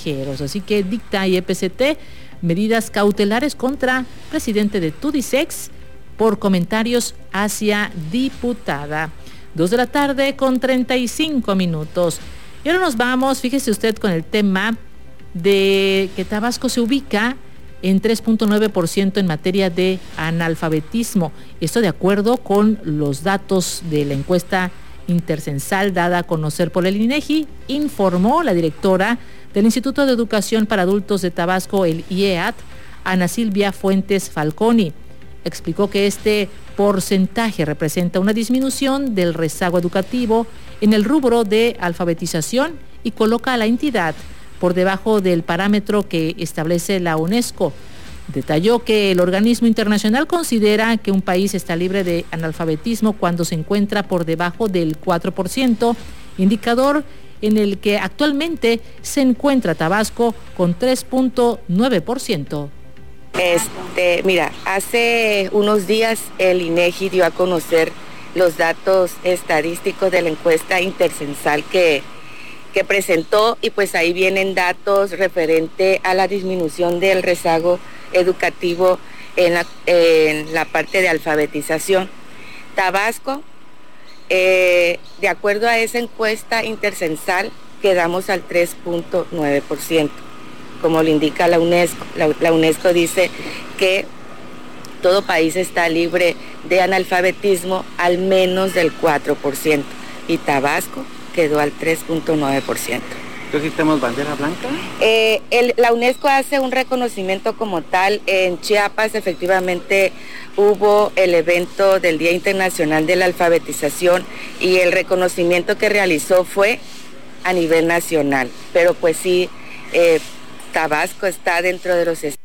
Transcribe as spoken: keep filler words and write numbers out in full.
extranjeros. Así que dicta I E P C T medidas cautelares contra presidente de Tudisex por comentarios hacia diputada. Dos de la tarde con treinta y cinco minutos. Y ahora nos vamos, fíjese usted, con el tema de que Tabasco se ubica en tres punto nueve por ciento en materia de analfabetismo. Esto de acuerdo con los datos de la encuesta intercensal dada a conocer por el INEGI, informó la directora del Instituto de Educación para Adultos de Tabasco, el I E A T, Ana Silvia Fuentes Falconi. Explicó que este porcentaje representa una disminución del rezago educativo en el rubro de alfabetización y coloca a la entidad por debajo del parámetro que establece la UNESCO. Detalló que el organismo internacional considera que un país está libre de analfabetismo cuando se encuentra por debajo del cuatro por ciento, indicador en el que actualmente se encuentra Tabasco con tres punto nueve por ciento. Este, mira, hace unos días el INEGI dio a conocer los datos estadísticos de la encuesta intercensal que, que presentó, y pues ahí vienen datos referente a la disminución del rezago educativo en la, en la parte de alfabetización. Tabasco, eh, de acuerdo a esa encuesta intercensal, quedamos al tres punto nueve por ciento. Como lo indica la UNESCO. La, la UNESCO dice que todo país está libre de analfabetismo al menos del cuatro por ciento, y Tabasco quedó al tres punto nueve por ciento. ¿Entonces tenemos bandera blanca? Eh, el, la UNESCO hace un reconocimiento como tal. En Chiapas efectivamente hubo el evento del Día Internacional de la Alfabetización y el reconocimiento que realizó fue a nivel nacional, pero pues sí, eh, Tabasco está dentro de los estados